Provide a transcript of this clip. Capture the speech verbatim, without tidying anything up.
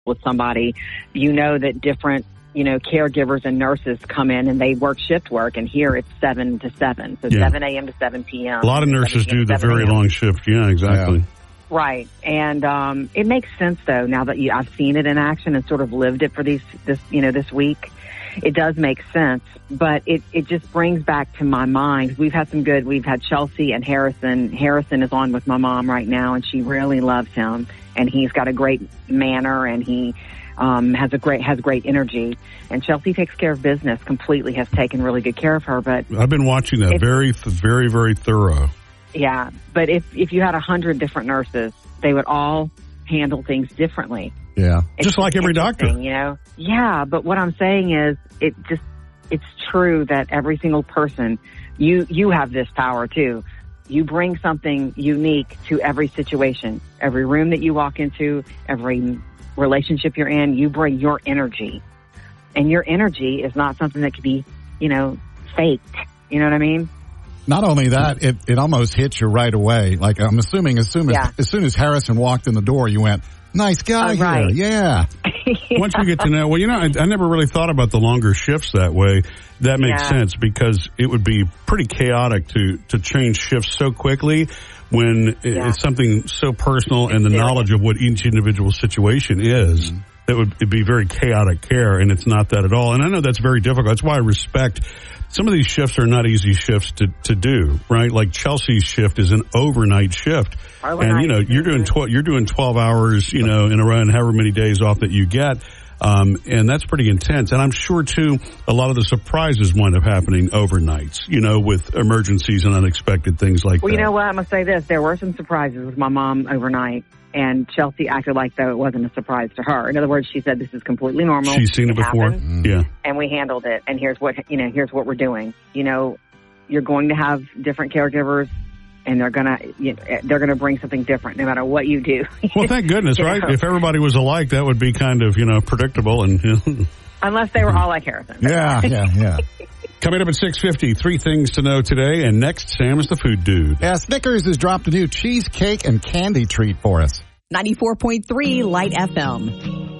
with somebody, you know that different, you know, caregivers and nurses come in and they work shift work, and here it's seven to seven, so yeah. seven a.m. to seven p.m. A lot of nurses do the very long shift. Yeah, exactly. Yeah. Right, and um, it makes sense though. Now that you, I've seen it in action and sort of lived it for these, this, you know, this week, it does make sense. But it it just brings back to my mind. We've had some good. We've had Chelsea and Harrison. Harrison is on with my mom right now, and she really loves him, and he's got a great manner, and he um, has a great has great energy. And Chelsea takes care of business completely. Has taken really good care of her. But I've been watching that. Very, very, very thorough. Yeah, but if if you had a hundred different nurses, they would all handle things differently. Yeah, it's just like every doctor, you know. Yeah, but what I'm saying is, it just it's true that every single person, you you have this power too. You bring something unique to every situation, every room that you walk into, every relationship you're in. You bring your energy, and your energy is not something that could be, you know, faked. You know what I mean? Not only that, it, it almost hits you right away. Like, I'm assuming as soon as, yeah. as soon as Harrison walked in the door, you went, nice guy uh, here. right. Yeah. yeah. Once you get to know, well, you know, I, I never really thought about the longer shifts that way. That makes yeah. sense because it would be pretty chaotic to, to change shifts so quickly when yeah. it's something so personal and the yeah. knowledge of what each individual situation is. Mm-hmm. That would it'd be very chaotic care, and it's not that at all. And I know that's very difficult. That's why I respect some of these shifts are not easy shifts to, to do, right? Like Chelsea's shift is an overnight shift. Overnight. And, you know, you're doing twelve, you're doing twelve hours, you know, in a row and however many days off that you get. Um, and that's pretty intense. And I'm sure too, a lot of the surprises wind up happening overnights, you know, with emergencies and unexpected things like well, that. Well, you know what? I'm going to say this. There were some surprises with my mom overnight. And Chelsea acted like though it wasn't a surprise to her. In other words, she said this is completely normal. She's seen it, it before. Happens, yeah. And we handled it. And here's what, you know, here's what we're doing. You know, you're going to have different caregivers and they're going to, you know, they're going to bring something different no matter what you do. Well, thank goodness, right? Know? If everybody was alike, that would be kind of, you know, predictable and, you know. Unless they were all like Harrison. Yeah, yeah, yeah. Coming up at six fifty, three things to know today. And next, Sam is the food dude. Yeah, Snickers has dropped a new cheesecake and candy treat for us. ninety-four point three Light F M.